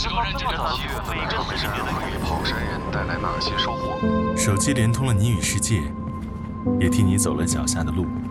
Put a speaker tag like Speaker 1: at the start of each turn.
Speaker 1: 7月份的长山会给跑山人带来哪些收获？
Speaker 2: 手机连通了你与世界，也替你走了脚下的路。